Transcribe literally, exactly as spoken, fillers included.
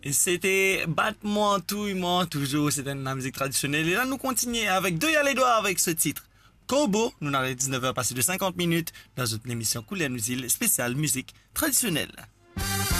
Et c'était Battement, Touillement, toujours, c'était de la musique traditionnelle. Et là, nous continuons avec Deux les doigts avec ce titre. Kobo, nous avons dix-neuf heures passées de cinquante minutes dans une émission Couleur nous île spéciale musique traditionnelle.